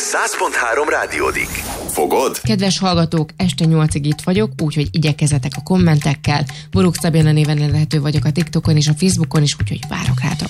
100.3 rádiódik. Fogod? Kedves hallgatók, este 8-ig itt vagyok, úgyhogy igyekezzetek a kommentekkel. Borúk Szabina néven elérhető vagyok a TikTokon és a Facebookon is, úgyhogy várok rátok.